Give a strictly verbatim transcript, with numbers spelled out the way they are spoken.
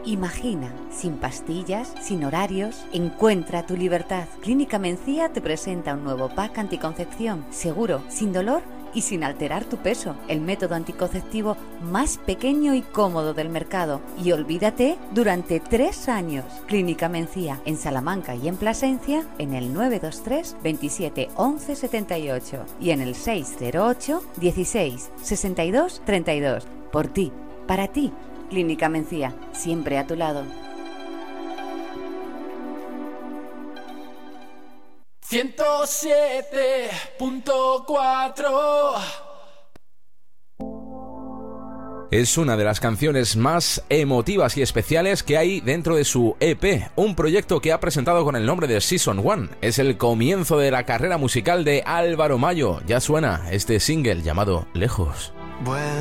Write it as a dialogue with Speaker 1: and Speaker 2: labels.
Speaker 1: Imagina, sin pastillas, sin horarios, encuentra tu libertad. Clínica Mencía te presenta un nuevo pack anticoncepción, seguro, sin dolor y sin alterar tu peso. El método anticonceptivo más pequeño y cómodo del mercado. Y olvídate durante tres años. Clínica Mencía, en Salamanca y en Plasencia, en el nueve dos tres, veintisiete, once, setenta y ocho y en el seis cero ocho, dieciséis, sesenta y dos, treinta y dos. Por ti, para ti. Clínica Mencía, siempre a tu lado.
Speaker 2: ciento siete punto cuatro.
Speaker 3: Es una de las canciones más emotivas y especiales que hay dentro de su E P, un proyecto que ha presentado con el nombre de Season One. Es el comienzo de la carrera musical de Álvaro Mayo. Ya suena este single llamado Lejos.
Speaker 4: Bueno.